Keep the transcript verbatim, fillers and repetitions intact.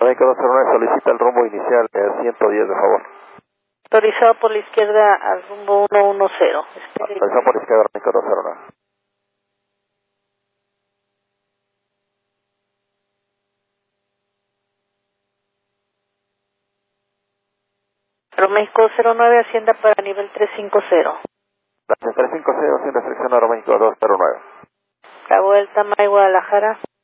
México dos cero nueve solicita el rumbo inicial de ciento diez, de favor. Autorizado por la izquierda al rumbo ciento diez. Autorizado por la izquierda, México dos cero nueve. Aeroméxico cero nueve, Hacienda para nivel trescientos cincuenta. Gracias, trescientos cincuenta, sin restricción, Aeroméxico dos cero nueve. La vuelta, May Guadalajara.